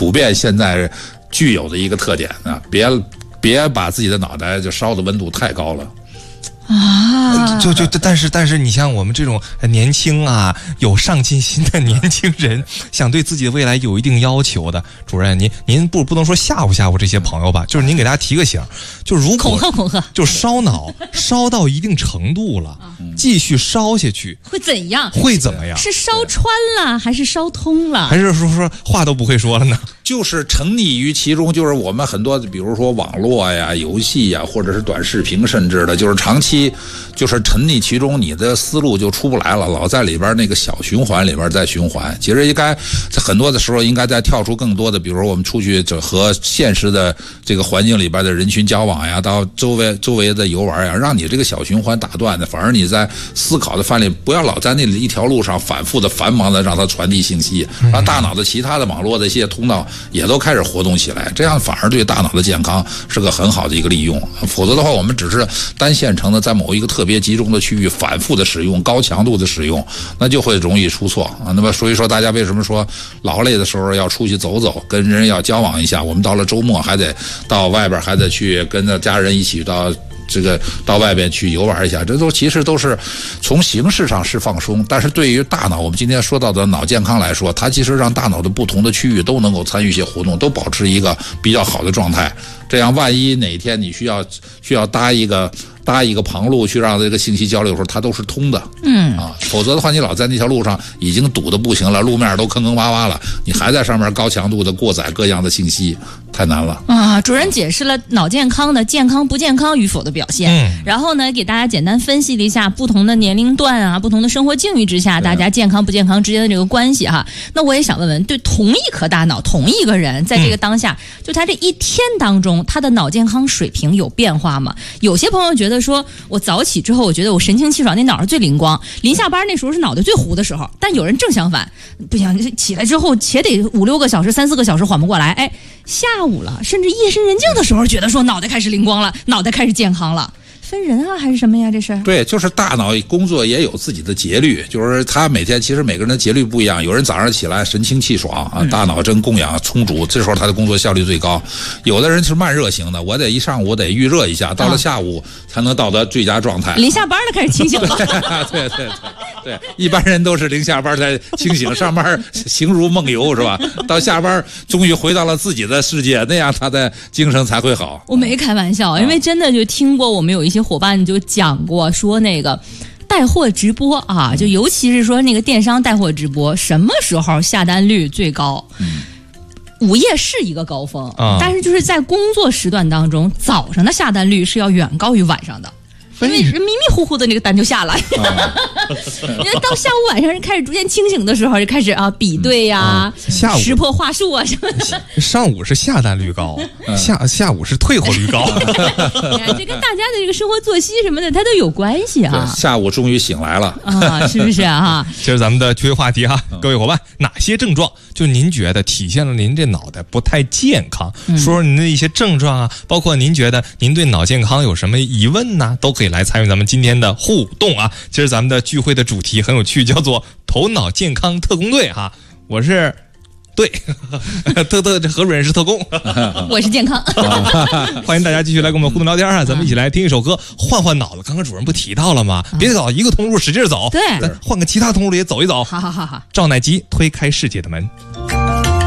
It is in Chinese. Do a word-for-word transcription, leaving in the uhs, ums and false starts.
普遍现在具有的一个特点啊，别别把自己的脑袋就烧的温度太高了。 啊，就就但是但是你像我们这种年轻啊有上进心的年轻人，想对自己的未来有一定要求的，主任您您不不能说吓唬吓唬这些朋友吧，就是您给大家提个醒，就如果恐吓恐吓， 就烧脑烧到一定程度了，继续烧下去会怎样？ 会怎么样？ 是烧穿了还是烧通了？ 还是说说话都不会说了呢？ 就是沉溺于其中，就是我们很多，比如说网络呀、游戏呀，或者是短视频，甚至的，就是长期就是沉溺其中，你的思路就出不来了，老在里边那个小循环里边在循环。其实应该在很多的时候，应该再跳出更多的，比如说我们出去就和现实的这个环境里边的人群交往呀，到周围周围的游玩呀，让你这个小循环打断的，反而你在思考的范围，不要老在那一条路上反复的繁忙的让它传递信息，让大脑的其他的网络的一些通道也都开始活动起来，这样反而对大脑的健康是个很好的一个利用。否则的话，我们只是单线程的在某一个特别集中的区域反复的使用、高强度的使用，那就会容易出错啊。那么所以说，大家为什么说劳累的时候要出去走走，跟人要交往一下？我们到了周末还得到外边，还得去跟着家人一起到这个到外边去游玩一下，这都其实都是从形式上是放松，但是对于大脑，我们今天说到的脑健康来说，它其实让大脑的不同的区域都能够参与一些活动，都保持一个比较好的状态。这样万一哪天你需要需要搭一个搭一个旁路去让这个信息交流的时候，它都是通的。 嗯啊，否则的话，你老在那条路上已经堵得不行了，路面都坑坑洼洼了，你还在上面高强度的过载各样的信息，太难了。 啊，主任解释了脑健康的健康不健康与否的表现， 嗯， 然后呢，给大家简单分析了一下不同的年龄段啊、不同的生活境遇之下，大家健康不健康之间的这个关系哈。那我也想问问，对同一颗大脑、同一个人，在这个当下，嗯、就他这一天当中，他的脑健康水平有变化吗？有些朋友觉得说，我早起之后，我觉得我神清气爽，那脑子最灵光；临下班那时候是脑袋最糊的时候。但有人正相反，不行，起来之后且得五六个小时、三四个小时缓不过来，哎，下午了，甚至夜深人静的时候，觉得说脑袋开始灵光了，脑袋开始健康了。分人啊，还是什么呀？这是对，就是大脑工作也有自己的节律，就是他每天其实每个人的节律不一样。有人早上起来神清气爽啊，大脑正供氧充足，这时候他的工作效率最高。有的人是慢热型的，我得一上午得预热一下，到了下午才能到达最佳状态。 临下班了开始清醒了。 对对对对，一般人都是临下班才清醒，上班形如梦游是吧？到下班终于回到了自己的世界，那样他的精神才会好。 我没开玩笑，因为真的就听过我们有一些伙伴就讲过，说那个带货直播啊，就尤其是说那个电商带货直播，什么时候下单率最高？嗯，午夜是一个高峰，嗯，但是就是在工作时段当中，早上的下单率是要远高于晚上的。因为人迷迷糊糊的那个单就下来，啊、因为到下午晚上人开始逐渐清醒的时候，就开始啊比对呀、啊嗯， 下午识破话术啊什么的。 上午是下单率高，嗯、下下午是退货率高。 这跟大家的这个生活作息什么的，它都有关系啊。 下午终于醒来了啊，是不是啊？ 这是咱们的趣味话题哈，各位伙伴，哪些症状就您觉得体现了您这脑袋不太健康？嗯、说说您的一些症状啊，包括您觉得您对脑健康有什么疑问呢？都可以来参与咱们今天的互动啊！其实咱们的聚会的主题很有趣，叫做头脑健康特工队哈。我是对特特何主任是特工， 我是健康。 欢迎大家继续来跟我们互动聊天啊！咱们一起来听一首歌，换换脑子。刚刚主任不提到了吗？别搞一个通路使劲走， 对， 咱换个其他通路也走一走。 好好好好。 赵乃吉推开世界的门。